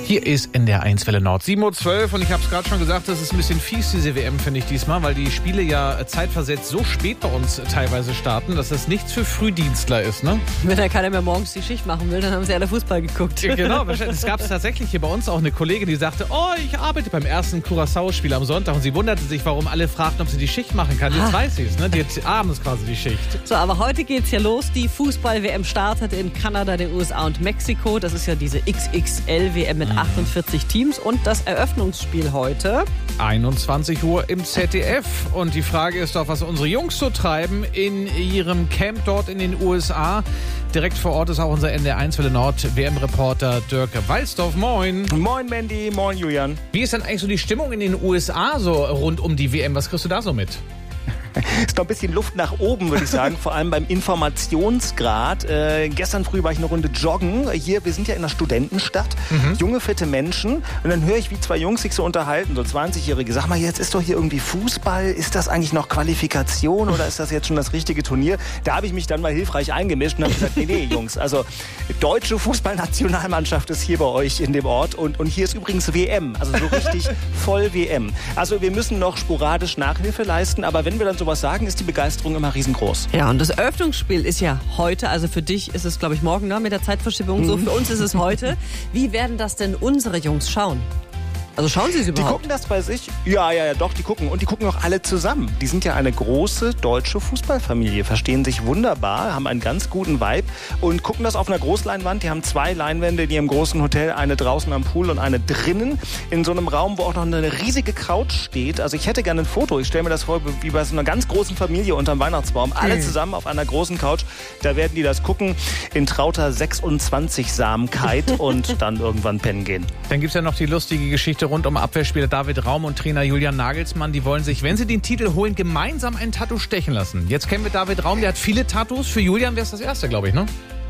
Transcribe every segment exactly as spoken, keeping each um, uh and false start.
Hier ist N D R eins Welle Nord, sieben Uhr zwölf und ich habe es gerade schon gesagt, das ist ein bisschen fies, diese W M, finde ich diesmal, weil die Spiele ja zeitversetzt so spät bei uns teilweise starten, dass das nichts für Frühdienstler ist, ne? Wenn da keiner mehr morgens die Schicht machen will, dann haben sie alle Fußball geguckt. Ja, genau, es gab tatsächlich hier bei uns auch eine Kollegin, die sagte, oh, ich arbeite beim ersten Curaçao-Spiel am Sonntag und sie wunderte sich, warum alle fragten, ob sie die Schicht machen kann. Jetzt weiß sie es, ne? Die hat abends quasi die Schicht. So, aber heute geht's ja los. Die Fußball-W M startet in Kanada, den U S A und Mexiko. Das ist ja diese X X L W M mit achtundvierzig Teams und das Eröffnungsspiel heute. einundzwanzig Uhr im Z D F. Und die Frage ist doch, was unsere Jungs so treiben in ihrem Camp dort in den U S A. Direkt vor Ort ist auch unser N D R eins Welle Nord W M-Reporter Dirk Walsdorf. Moin. Moin Mandy, moin Julian. Wie ist denn eigentlich so die Stimmung in den U S A so rund um die W M? Was kriegst du da so mit? Ist noch ein bisschen Luft nach oben, würde ich sagen, vor allem beim Informationsgrad. Äh, gestern früh war ich eine Runde joggen. Hier, wir sind ja in einer Studentenstadt, mhm. junge, fitte Menschen. Und dann höre ich, wie zwei Jungs sich so unterhalten, so zwanzigjährige. Sag mal, jetzt ist doch hier irgendwie Fußball. Ist das eigentlich noch Qualifikation oder ist das jetzt schon das richtige Turnier? Da habe ich mich dann mal hilfreich eingemischt und habe gesagt, nee, nee, Jungs, also deutsche Fußballnationalmannschaft ist hier bei euch in dem Ort. Und, und hier ist übrigens W M, also so richtig voll W M. Also wir müssen noch sporadisch Nachhilfe leisten, aber wenn wir dann so was sagen, ist die Begeisterung immer riesengroß. Ja, und das Eröffnungsspiel ist ja heute, also für dich ist es, glaube ich, morgen, ne, mit der Zeitverschiebung, mhm. so für uns ist es heute. Wie werden das denn unsere Jungs schauen? Also schauen Sie es überhaupt? Die gucken das bei sich? Ja, ja, ja, doch, die gucken. Und die gucken auch alle zusammen. Die sind ja eine große deutsche Fußballfamilie, verstehen sich wunderbar, haben einen ganz guten Vibe und gucken das auf einer Großleinwand. Die haben zwei Leinwände, die im großen Hotel, eine draußen am Pool und eine drinnen. In so einem Raum, wo auch noch eine riesige Couch steht. Also ich hätte gerne ein Foto. Ich stelle mir das vor, wie bei so einer ganz großen Familie unterm Weihnachtsbaum. Alle zusammen auf einer großen Couch. Da werden die das gucken in trauter sechsundzwanzig-Samkeit und dann irgendwann pennen gehen. Dann gibt es ja noch die lustige Geschichte rund um Abwehrspieler David Raum und Trainer Julian Nagelsmann. Die wollen sich, wenn sie den Titel holen, gemeinsam ein Tattoo stechen lassen. Jetzt kennen wir David Raum, der hat viele Tattoos. Für Julian wäre es das erste, glaube ich, ne?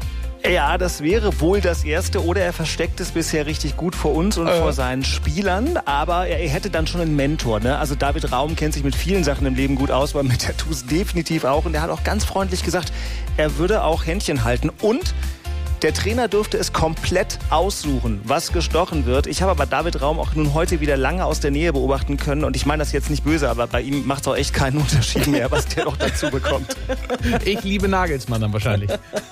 Ja, das wäre wohl das Erste. Oder er versteckt es bisher richtig gut vor uns und äh. vor seinen Spielern. Aber er, er hätte dann schon einen Mentor, ne? Also David Raum kennt sich mit vielen Sachen im Leben gut aus, aber mit Tattoos definitiv auch. Und er hat auch ganz freundlich gesagt, er würde auch Händchen halten. Und der Trainer dürfte es komplett aussuchen, was gestochen wird. Ich habe aber David Raum auch nun heute wieder lange aus der Nähe beobachten können. Und ich meine das jetzt nicht böse, aber bei ihm macht es auch echt keinen Unterschied mehr, was der noch dazu bekommt. Ich liebe Nagelsmann dann wahrscheinlich.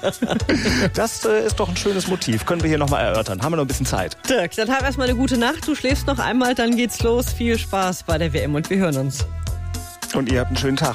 Das äh, ist doch ein schönes Motiv. Können wir hier nochmal erörtern. Haben wir noch ein bisschen Zeit. Dirk, dann hab erstmal eine gute Nacht. Du schläfst noch einmal, dann geht's los. Viel Spaß bei der W M und wir hören uns. Und ihr habt einen schönen Tag.